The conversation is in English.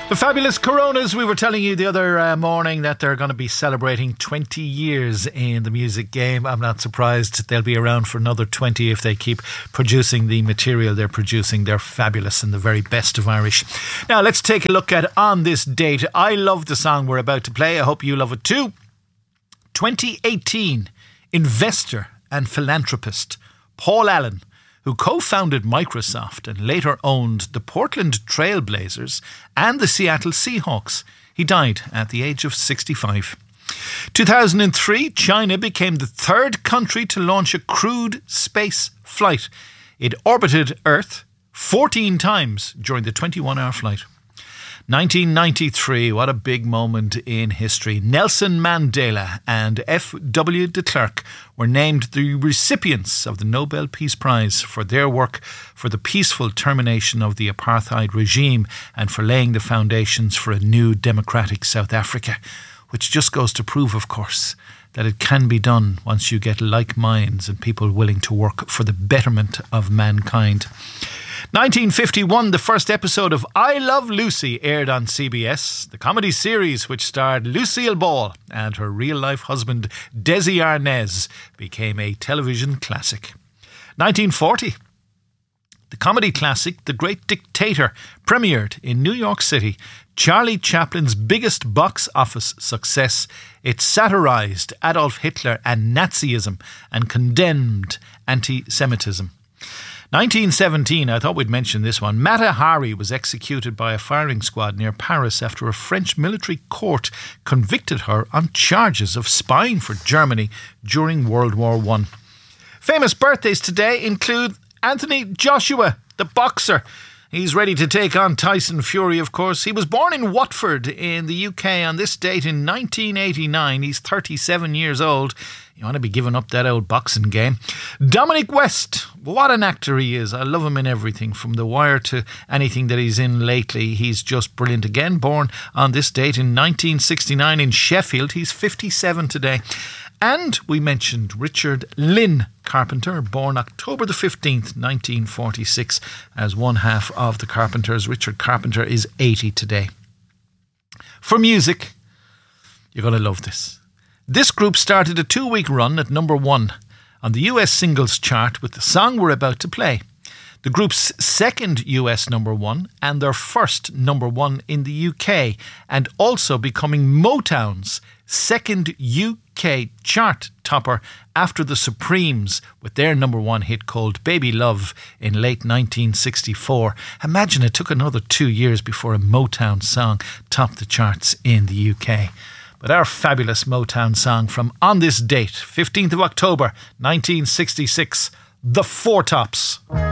The fabulous Coronas, we were telling you the other morning that they're going to be celebrating 20 years in the music game. I'm not surprised they'll be around for another 20 if they keep producing the material they're producing. They're fabulous and the very best of Irish. Now let's take a look at On This Date. I love the song we're about to play. I hope you love it too. 2018, investor and philanthropist Paul Allen, who co-founded Microsoft and later owned the Portland Trail Blazers and the Seattle Seahawks. He died at the age of 65. 2003, China became the third country to launch a crewed space flight. It orbited Earth 14 times during the 21-hour flight. 1993, what a big moment in history. Nelson Mandela and F.W. de Klerk were named the recipients of the Nobel Peace Prize for their work for the peaceful termination of the apartheid regime and for laying the foundations for a new democratic South Africa, which just goes to prove, of course, that it can be done once you get like minds and people willing to work for the betterment of mankind. 1951, the first episode of I Love Lucy aired on CBS, the comedy series which starred Lucille Ball and her real-life husband Desi Arnaz became a television classic. 1940, the comedy classic The Great Dictator premiered in New York City, Charlie Chaplin's biggest box office success. It satirised Adolf Hitler and Nazism and condemned anti-Semitism. 1917, I thought we'd mention this one. Mata Hari was executed by a firing squad near Paris after a French military court convicted her on charges of spying for Germany during World War I. Famous birthdays today include Anthony Joshua, the boxer. He's ready to take on Tyson Fury, of course. He was born in Watford in the UK on this date in 1989. He's 37 years old. You want to be giving up that old boxing game. Dominic West, what an actor he is. I love him in everything, from The Wire to anything that he's in lately. He's just brilliant again. Born on this date in 1969 in Sheffield. He's 57 today. And we mentioned Richard Lynn Carpenter, born October the 15th, 1946, as one half of the Carpenters. Richard Carpenter is 80 today. For music, you're going to love this. This group started a 2-week run at number 1 on the US singles chart with the song we're about to play. The group's second US number 1 and their first number 1 in the UK, and also becoming Motown's second UK chart topper after the Supremes with their number 1 hit called Baby Love in late 1964. Imagine it took another 2 years before a Motown song topped the charts in the UK. But our fabulous Motown song from On This Date, 15th of October, 1966, The Four Tops.